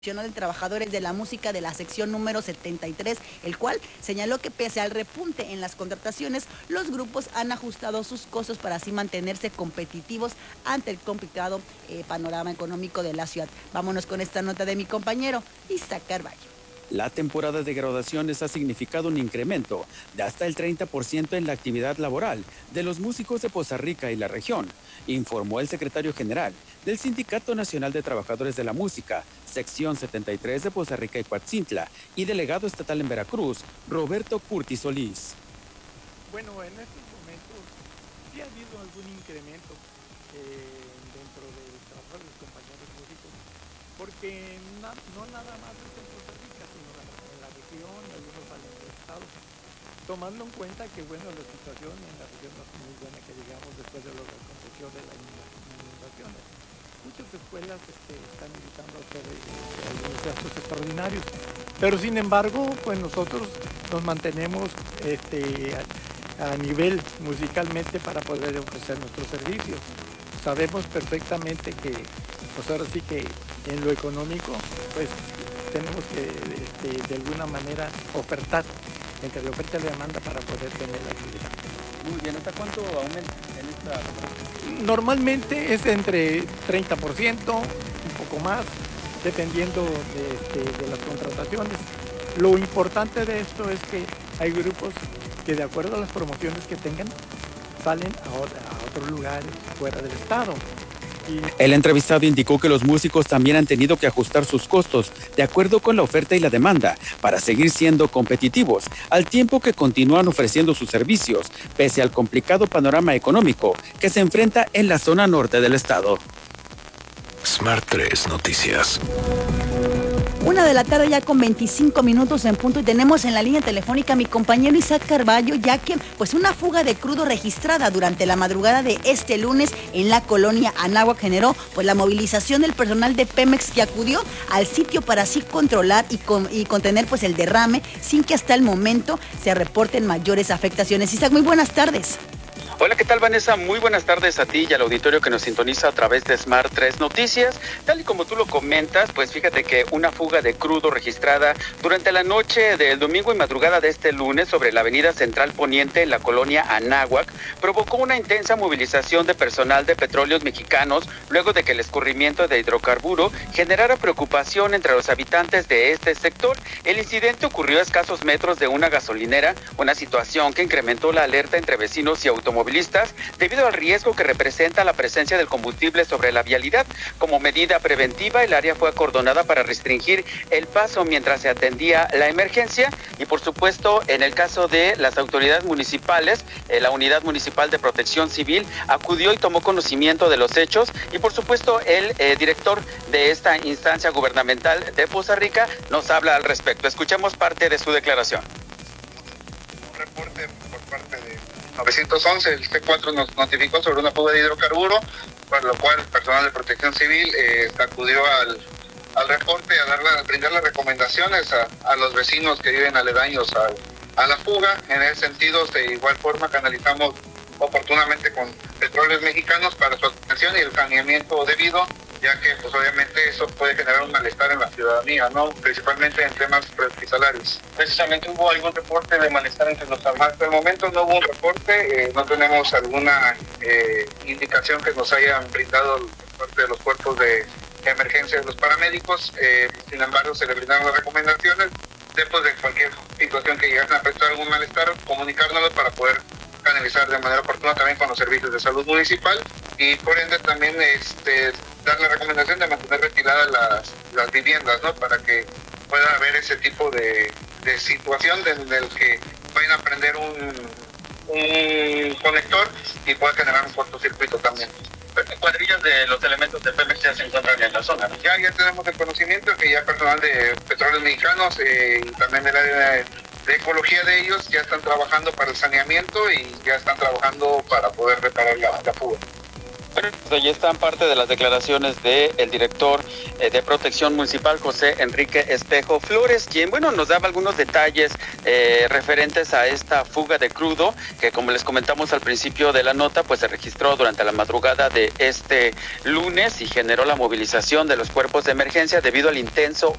de Trabajadores de la Música de la sección número 73, el cual señaló que pese al repunte en las contrataciones, los grupos han ajustado sus costos para así mantenerse competitivos ante el complicado panorama económico de la ciudad. Vámonos con esta nota de mi compañero Isaac Carballo. La temporada de graduaciones ha significado un incremento de hasta el 30% en la actividad laboral de los músicos de Poza Rica y la región, informó el secretario general del Sindicato Nacional de Trabajadores de la Música, sección 73 de Poza Rica y Coatzintla, y delegado estatal en Veracruz, Roberto Curtis Solís. Bueno, en estos momentos sí ha habido algún incremento dentro del trabajo de los compañeros músicos, porque no nada más es en Poza Rica, sino en la región y algunos al estado, tomando en cuenta que bueno, la situación en la región no es muy buena, que digamos, después de la reconstrucción de las inundaciones. Muchas escuelas están invitando a hacer algunos gastos extraordinarios, pero sin embargo, pues nosotros nos mantenemos a nivel musicalmente para poder ofrecer nuestros servicios. Sabemos perfectamente que, pues ahora sí que en lo económico, pues tenemos que de alguna manera ofertar entre la oferta y la demanda para poder tener la actividad. Muy bien, ¿hasta cuánto aumenta en esta? Normalmente es entre 30%, un poco más, dependiendo de las contrataciones. Lo importante de esto es que hay grupos que, de acuerdo a las promociones que tengan, salen a otros lugares fuera del estado. El entrevistado indicó que los músicos también han tenido que ajustar sus costos de acuerdo con la oferta y la demanda para seguir siendo competitivos, al tiempo que continúan ofreciendo sus servicios, pese al complicado panorama económico que se enfrenta en la zona norte del estado. Smart 3 Noticias. 1:00 ya con 25 minutos en punto, y tenemos en la línea telefónica a mi compañero Isaac Carballo, ya que pues una fuga de crudo registrada durante la madrugada de este lunes en la colonia Anáhuac generó pues la movilización del personal de Pemex, que acudió al sitio para así controlar y contener pues el derrame, sin que hasta el momento se reporten mayores afectaciones. Isaac, muy buenas tardes. Hola, ¿qué tal, Vanessa? Muy buenas tardes a ti y al auditorio que nos sintoniza a través de Smart 3 Noticias. Tal y como tú lo comentas, pues fíjate que una fuga de crudo registrada durante la noche del domingo y madrugada de este lunes sobre la avenida Central Poniente en la colonia Anáhuac provocó una intensa movilización de personal de Petróleos Mexicanos luego de que el escurrimiento de hidrocarburo generara preocupación entre los habitantes de este sector. El incidente ocurrió a escasos metros de una gasolinera, una situación que incrementó la alerta entre vecinos y automovilistas debido al riesgo que representa la presencia del combustible sobre la vialidad. Como medida preventiva, el área fue acordonada para restringir el paso mientras se atendía la emergencia, y por supuesto, en el caso de las autoridades municipales, la Unidad Municipal de Protección Civil acudió y tomó conocimiento de los hechos, y por supuesto el director de esta instancia gubernamental de Poza Rica nos habla al respecto. Escuchemos parte de su declaración. Un reporte por parte de 911, el C4 nos notificó sobre una fuga de hidrocarburo, por lo cual el personal de Protección Civil acudió al reporte a brindar las recomendaciones a los vecinos que viven aledaños a la fuga. En ese sentido, de igual forma, canalizamos oportunamente con Petróleos Mexicanos para su atención y el saneamiento debido, ya que pues obviamente eso puede generar un malestar en la ciudadanía, ¿no? Principalmente en temas hospitalarios. Precisamente, ¿hubo algún reporte de malestar entre los trabajadores? Hasta el momento no hubo un reporte, no tenemos alguna indicación que nos hayan brindado por parte de los cuerpos de emergencia de los paramédicos. Sin embargo, se le brindaron las recomendaciones después de cualquier situación que llegase a presentar algún malestar, comunicárnoslo para poder canalizar de manera oportuna también con los servicios de salud municipal, y por ende también dar la recomendación de mantener retiradas las viviendas, ¿no? Para que pueda haber ese tipo de situación en el que vayan a prender un conector y pueda generar un cortocircuito también. Cuadrillas de los elementos de Pemex ya se encuentran en la zona. Ya tenemos el conocimiento que ya personal de Petróleos Mexicanos y también del área de ecología de ellos ya están trabajando para el saneamiento y ya están trabajando para poder reparar la fuga. Bueno, pues ahí están parte de las declaraciones del director de Protección Municipal, José Enrique Espejo Flores, quien, bueno, nos daba algunos detalles referentes a esta fuga de crudo, que como les comentamos al principio de la nota, pues se registró durante la madrugada de este lunes y generó la movilización de los cuerpos de emergencia debido al intenso